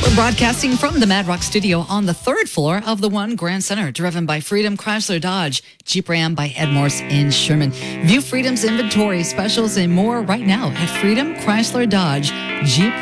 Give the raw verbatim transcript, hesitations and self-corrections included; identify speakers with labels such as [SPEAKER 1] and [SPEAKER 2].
[SPEAKER 1] We're broadcasting from the Mad Rock studio on the third floor of the One Grand Center, driven by Freedom Chrysler Dodge, Jeep Ram by Ed Morse in Sherman. View Freedom's inventory, specials, and more right now at Freedom Chrysler Dodge, Jeep